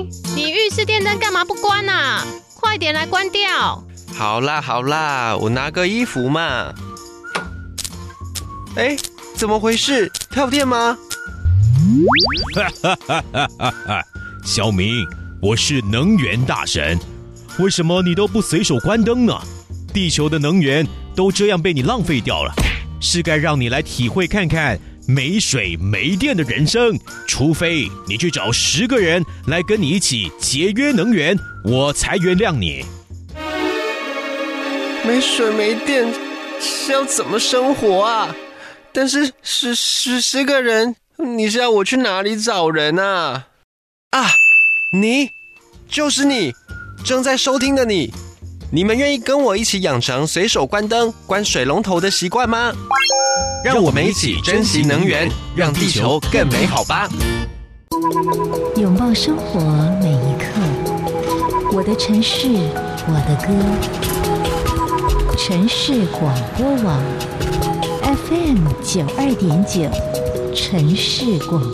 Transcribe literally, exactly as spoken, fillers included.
你浴室电灯干嘛不关啊？快点来关掉！ 好啦好啦，我拿个衣服嘛。哎，怎么回事？跳电吗？ 哈哈哈哈哈哈！小明，我是能源大神，为什么你都不随手关灯呢？地球的能源都这样被你浪费掉了，是该让你来体会看看没水没电的人生。除非你去找十个人来跟你一起节约能源，我才原谅你。 没水没电是要怎么生活啊？但是十十十个人，你是要我去哪里找人啊？啊，你，就是你，正在收听的你。你们愿意跟我一起养成随手关灯、关水龙头的习惯吗？让我们一起珍惜能源，让地球更美好吧！ 拥抱生活每一刻，我的城市，我的歌。城市广播网 F M 九二点九，城市广播。